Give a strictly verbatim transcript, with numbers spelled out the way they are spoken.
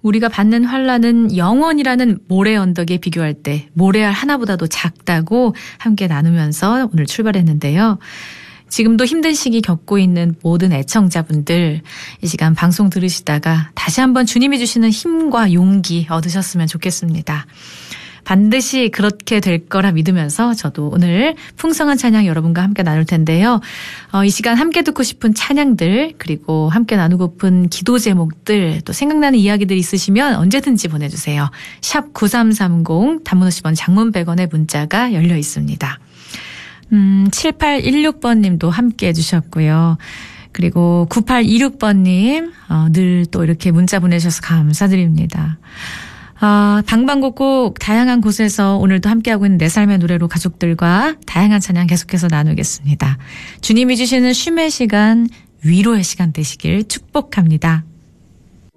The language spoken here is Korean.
우리가 받는 환난은 영원이라는 모래 언덕에 비교할 때 모래알 하나보다도 작다고 함께 나누면서 오늘 출발했는데요. 지금도 힘든 시기 겪고 있는 모든 애청자분들 이 시간 방송 들으시다가 다시 한번 주님이 주시는 힘과 용기 얻으셨으면 좋겠습니다. 반드시 그렇게 될 거라 믿으면서 저도 오늘 풍성한 찬양 여러분과 함께 나눌 텐데요. 어, 이 시간 함께 듣고 싶은 찬양들 그리고 함께 나누고픈 기도 제목들 또 생각나는 이야기들 있으시면 언제든지 보내주세요. 샵 구삼삼공 단문 오십 원 장문 백 원의 문자가 열려 있습니다. 음, 칠팔일육 번님도 함께 해주셨고요. 그리고 구팔이육 번님 어, 늘 또 이렇게 문자 보내셔서 감사드립니다. 어, 방방곡곡 다양한 곳에서 오늘도 함께하고 있는 내 삶의 노래로 가족들과 다양한 찬양 계속해서 나누겠습니다. 주님이 주시는 쉼의 시간, 위로의 시간 되시길 축복합니다.